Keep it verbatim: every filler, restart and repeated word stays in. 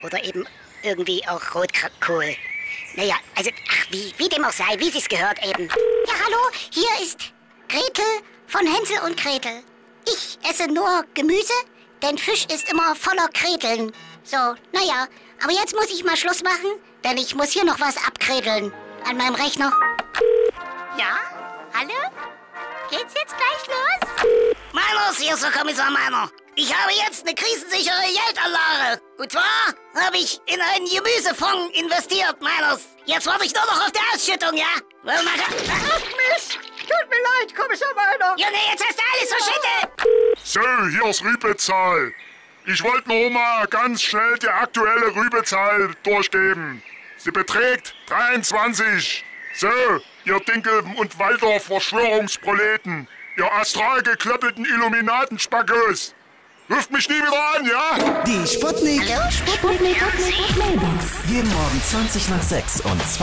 Oder eben irgendwie auch Rotkohl. Naja, also, ach, wie, wie dem auch sei, wie sich's gehört eben. Ja, hallo, hier ist Gretel von Hänsel und Gretel. Ich esse nur Gemüse, denn Fisch ist immer voller Kreteln. So, naja, aber jetzt muss ich mal Schluss machen, denn ich muss hier noch was abkredeln an meinem Rechner. Ja? Hallo? Geht's jetzt gleich los? Meiners, hier ist der Kommissar Meiner. Ich habe jetzt eine krisensichere Geldanlage. Und zwar habe ich in einen Gemüsefonds investiert, Meiners. Jetzt warte ich nur noch auf die Ausschüttung, ja? Weil man kann... Ach Mist! Tut mir leid, Kommissar Meiner! Ja, nee, jetzt hast du alles verschüttet! So, hier ist Rübezahl. Ich wollte nur mal ganz schnell die aktuelle Rübezahl durchgeben. Sie beträgt dreiundzwanzig. So, ihr Dinkel- und Waldorf-Verschwörungsproleten. Ihr astral geklöppelten Illuminatenspackos. Ruft mich nie wieder an, ja? Die Sputnik. Hallo, Sputnik. Sputnik. Mailbox. Jeden Morgen zwanzig nach sechs und